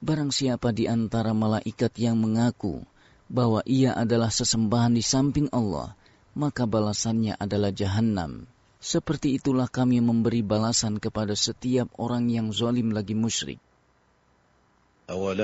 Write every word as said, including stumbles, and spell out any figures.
Barang siapa di antara malaikat yang mengaku bahwa ia adalah sesembahan di samping Allah, maka balasannya adalah Jahannam. Seperti itulah kami memberi balasan kepada setiap orang yang zalim lagi musyrik.